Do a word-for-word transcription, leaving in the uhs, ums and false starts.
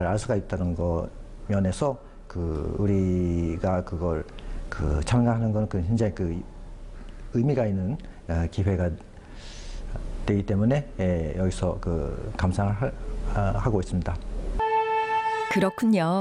알 수가 있다는 거 면에서 그 우리가 그걸 그 참가하는 것은 그 굉장히 그 의미가 있는 기회가 되기 때문에 예, 여기서 그 감상을 하, 하고 있습니다. 그렇군요.